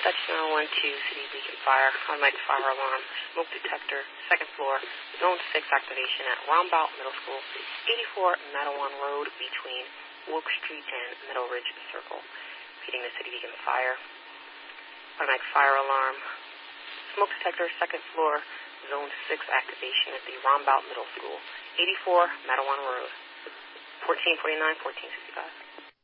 Section 012, City Beacon Fire, automatic fire alarm, smoke detector, second floor, Zone 6 activation at Roundabout Middle School, 84 Madawan Road between Wilk Street and Middle Ridge Circle. Repeating the City Beacon Fire, automatic fire alarm, smoke detector, second floor, Zone 6 activation at the Roundabout Middle School, 84 Madawan Road, 1449, 1465.